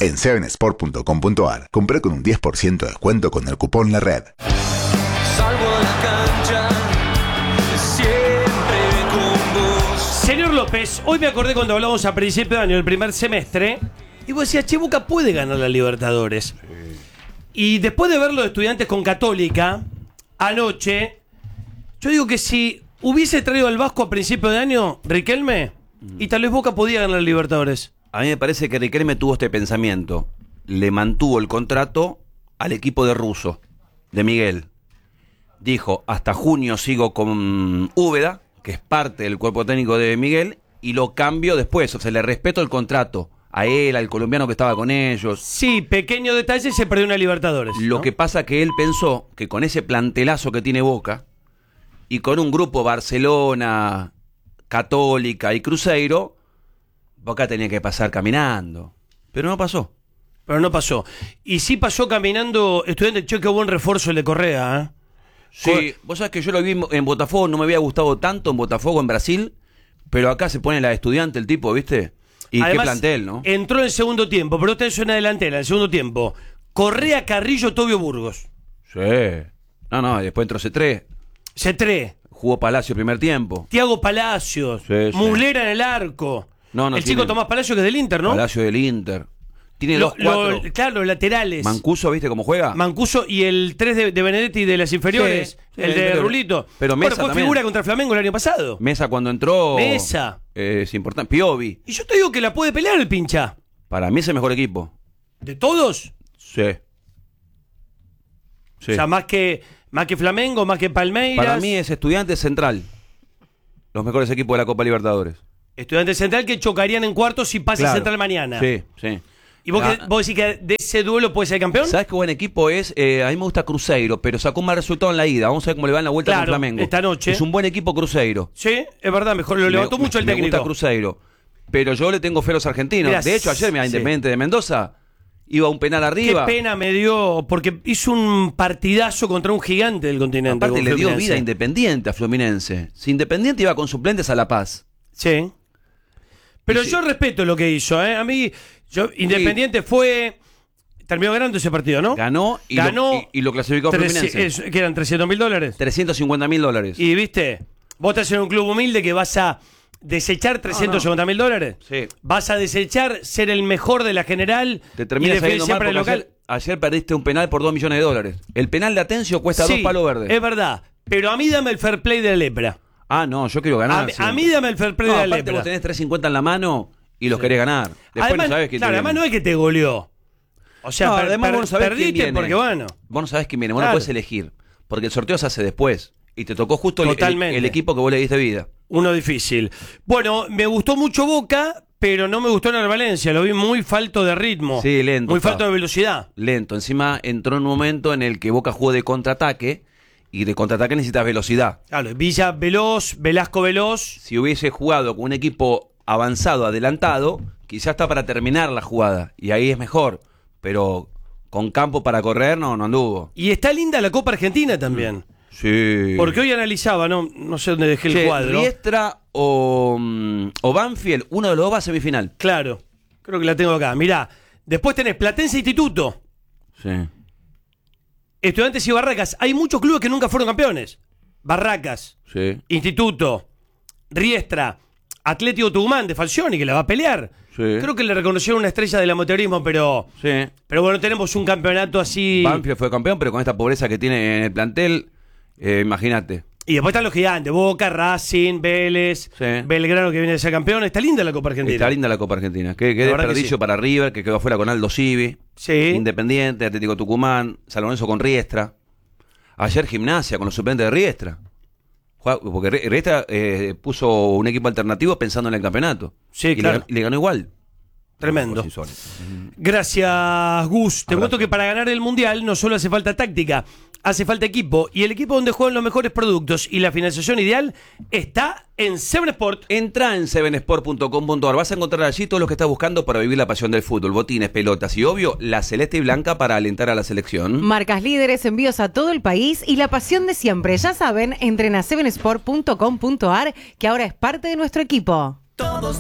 En 7sport.com.ar, compré con un 10% de descuento con el cupón LARED. Salgo a la cancha, siempre con vos. Señor López, hoy me acordé cuando hablamos a principio de año, el primer semestre, y vos decías, che, Boca puede ganar la Libertadores. Sí. Y después de ver los Estudiantes con Católica, anoche, yo digo que si hubiese traído al Vasco a principio de año, Riquelme, y tal vez Boca podía ganar la Libertadores. A mí me parece que Riquelme tuvo este pensamiento. Le mantuvo el contrato al equipo de Russo, de Miguel. Dijo, hasta junio sigo con Úbeda, que es parte del cuerpo técnico de Miguel, y lo cambio después. O sea, le respeto el contrato a él, al colombiano que estaba con ellos. Sí, pequeño detalle, se perdió una Libertadores. Lo que pasa que él pensó que con ese plantelazo que tiene Boca, y con un grupo Barcelona, Católica y Cruzeiro, Boca tenía que pasar caminando. Pero no pasó. Y sí pasó caminando Estudiantes. Che, qué buen refuerzo el de Correa, ¿eh? Sí, vos sabés que yo lo vi en Botafogo, no me había gustado tanto en Botafogo, en Brasil, pero acá se pone la de Estudiante el tipo, ¿viste? Y además, qué plantel, ¿no? Entró en el segundo tiempo, pero usted es una delantera, en el segundo tiempo. Correa, Carrillo, Tobio, Burgos. Sí. No, después entró C3. Jugó Palacio el primer tiempo. Thiago Palacios. Sí. Muslera en el arco. El chico Tomás Palacio, que es del Inter, ¿no? Palacio del Inter. Tiene los cuatro. Claro, los laterales. Mancuso, ¿viste cómo juega? Mancuso y el 3 de Benedetti de las inferiores. Sí, el de Rulito. Pero Mesa fue también. Figura contra el Flamengo el año pasado. Mesa cuando entró. Mesa. Es importante. Piovi. Y yo te digo que la puede pelear el pincha. Para mí es el mejor equipo. ¿De todos? Sí. O sea, más que Flamengo, más que Palmeiras. Para mí es Estudiantes Central. Los mejores equipos de la Copa Libertadores. Estudiantes Central que chocarían en cuartos si pasa Central mañana. Sí. ¿Y vos decís que de ese duelo puede ser campeón? ¿Sabes qué buen equipo es? A mí me gusta Cruzeiro, pero sacó un mal resultado en la ida. Vamos a ver cómo le va en la vuelta con Flamengo. Esta noche. Es un buen equipo Cruzeiro. Sí, es verdad, mejor lo levantó mucho el técnico. Me gusta Cruzeiro. Pero yo le tengo fe a los argentinos. Mirá, de hecho, ayer, Independiente de Mendoza iba un penal arriba. Qué pena me dio, porque hizo un partidazo contra un gigante del continente. Aparte le dio vida a Independiente, a Fluminense. Si Independiente iba con suplentes a La Paz. Sí. Pero yo respeto lo que hizo, ¿eh? A mí, Independiente fue... Terminó ganando ese partido, ¿no? Ganó y lo clasificó Fluminense. ¿Qué eran? $300.000. $350.000. Y viste, vos estás en un club humilde que vas a desechar $350.000. Sí. Vas a desechar ser el mejor de la general. Te terminas saliendo mal porque local. Ayer perdiste un penal por $2 millones. El penal de Atencio cuesta 2 palos verdes. Es verdad. Pero a mí dame el fair play de la lepra. Ah, no, yo quiero ganar. A mí dame el fair play de la lepra. Vos tenés 350 en la mano y los querés ganar. Después además, no sabés quién claro, además no es que te goleó. O sea, además vos no sabés perdiste quién viene. Porque bueno. Vos no sabés quién viene, vos no podés elegir. Porque el sorteo se hace después. Y te tocó justo el equipo que vos le diste vida. Uno difícil. Bueno, me gustó mucho Boca, pero no me gustó Ner Valencia. Lo vi muy falto de ritmo. Sí, lento. Muy falto de velocidad. Lento. Encima entró en un momento en el que Boca jugó de contraataque. Y de contraataque necesitas velocidad. Claro, Villa veloz, Velasco veloz. Si hubiese jugado con un equipo avanzado, adelantado, quizás está para terminar la jugada. Y ahí es mejor. Pero con campo para correr no anduvo. Y está linda la Copa Argentina también. Sí. Porque hoy analizaba, no sé dónde dejé el cuadro. Riestra o Banfield, uno de los dos va a semifinal. Claro, creo que la tengo acá. Mirá, después tenés Platense Instituto. Sí. Estudiantes y Barracas. Hay muchos clubes que nunca fueron campeones. Barracas, sí. Instituto, Riestra, Atlético Tucumán de Falcioni, que la va a pelear. Sí. Creo que le reconocieron una estrella del amateurismo, pero bueno, tenemos un campeonato así. Banfield fue campeón, pero con esta pobreza que tiene en el plantel, imagínate. Y después están los gigantes, Boca, Racing, Vélez, Belgrano que viene de ser campeón. Está linda la Copa Argentina. Está linda la Copa Argentina. Qué desperdicio para River, que quedó afuera con Aldo Civi. Sí. Independiente, Atlético Tucumán, San Lorenzo con Riestra. Ayer Gimnasia con los suplentes de Riestra. Porque Riestra puso un equipo alternativo pensando en el campeonato. Sí, claro. Y le ganó igual. Tremendo. Gracias, Gus. Te cuento que para ganar el Mundial no solo hace falta táctica, hace falta equipo. Y el equipo donde juegan los mejores productos y la financiación ideal está en 7sport. Entra en 7sport.com.ar. Vas a encontrar allí todo lo que estás buscando para vivir la pasión del fútbol. Botines, pelotas y, obvio, la celeste y blanca para alentar a la selección. Marcas líderes, envíos a todo el país y la pasión de siempre. Ya saben, entren a 7sport.com.ar, que ahora es parte de nuestro equipo. Todos